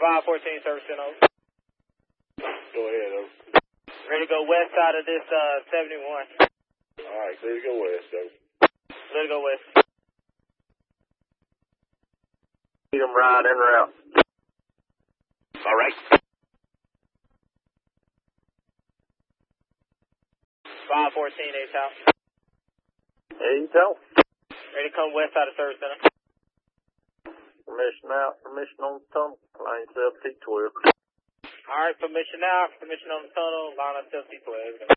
514 service center. Go ahead, over. Ready to go west side of this 71. Alright, clear to go west, over. Clear to go west. Need them right en route. Alright. 514 ATOW. ATOW. Ready to come west side of service center. Permission out, permission on the tunnel. Line 7 T12. Alright, permission out, permission on the tunnel, line up 7 T12.